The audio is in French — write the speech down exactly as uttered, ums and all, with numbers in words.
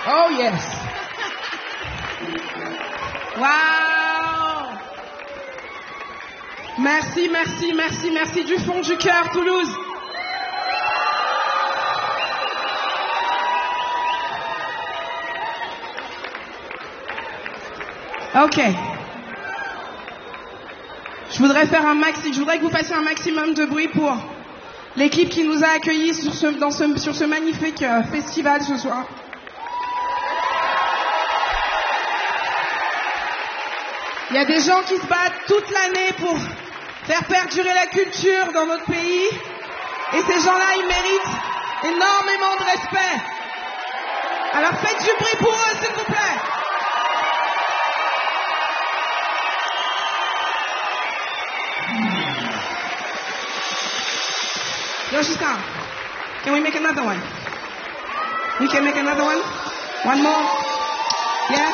Oh yes. Wow. Merci, merci, merci, merci du fond du cœur, Toulouse. Ok. Je voudrais faire un maxi, je voudrais que vous fassiez un maximum de bruit pour l'équipe qui nous a accueillis sur ce, dans ce, sur ce magnifique euh, festival ce soir. Il y a des gens qui se battent toute l'année pour faire perdurer la culture dans notre pays. Et ces gens-là, ils méritent énormément de respect. Alors faites du bruit pour eux, s'il vous plaît. Yoshika, can we make another one? We can make another one? One more? Yeah?